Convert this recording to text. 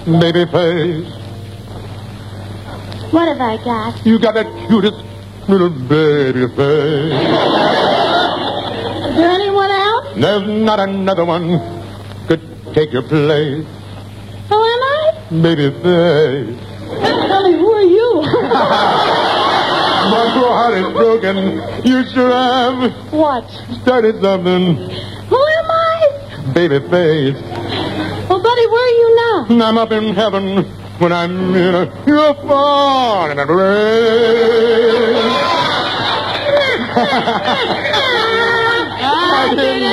baby face. What have I got? You got that cutest little baby face. Is there anyone else? There's not another one could take your place. Who am I? Baby face. Tell me, who are you? My poor heart is broken. You should have What? started something. Who am I? Baby face. Well, Buddy, where are you now? I'm up in heaven when I'm in you're far in a rain. I did it.